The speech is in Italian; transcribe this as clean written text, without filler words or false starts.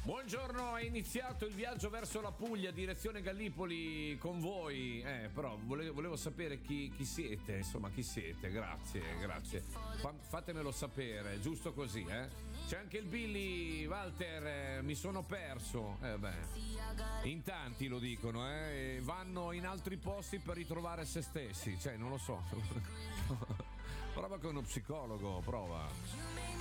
Buongiorno, è iniziato il viaggio verso la Puglia, direzione Gallipoli con voi. Però volevo sapere chi siete, insomma, chi siete. Grazie. Fatemelo sapere, giusto così, C'è anche il Billy, Walter, mi sono perso. In tanti lo dicono, e vanno in altri posti per ritrovare se stessi, cioè non lo so. Prova con uno psicologo, prova.